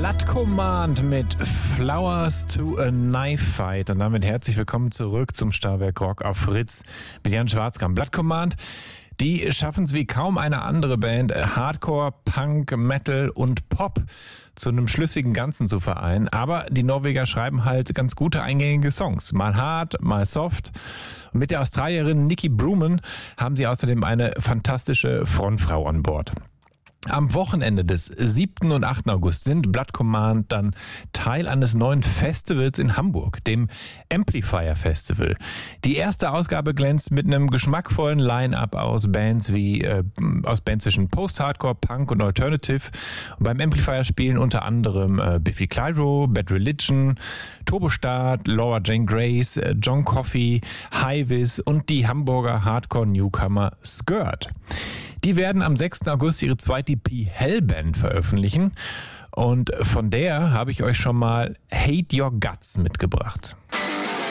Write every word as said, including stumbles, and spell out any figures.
Blood Command mit Flowers to a Knife Fight. Und damit herzlich willkommen zurück zum Starwerk Rock auf Fritz mit Jan Schwarzkamp. Blood Command, die schaffen es wie kaum eine andere Band, Hardcore, Punk, Metal und Pop zu einem schlüssigen Ganzen zu vereinen. Aber die Norweger schreiben halt ganz gute eingängige Songs. Mal hart, mal soft. Und mit der Australierin Nikki Bruman haben sie außerdem eine fantastische Frontfrau an Bord. Am Wochenende des siebten und achten August sind Blood Command dann Teil eines neuen Festivals in Hamburg, dem Amplifier Festival. Die erste Ausgabe glänzt mit einem geschmackvollen Line-Up aus Bands wie äh, aus Bands zwischen Post-Hardcore, Punk und Alternative. Und beim Amplifier spielen unter anderem äh, Biffy Clyro, Bad Religion, Turbostart, Laura Jane Grace, äh, John Coffey, Highvis und die Hamburger Hardcore-Newcomer Skirt. Die werden am sechsten August ihre zweite E P Hellbent veröffentlichen und von der habe ich euch schon mal Hate Your Guts mitgebracht.